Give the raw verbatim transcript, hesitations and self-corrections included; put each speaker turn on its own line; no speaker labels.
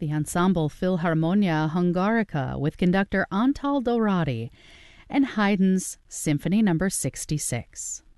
the Ensemble Philharmonia Hungarica with conductor Antal Dorati, and Haydn's Symphony number sixty-six.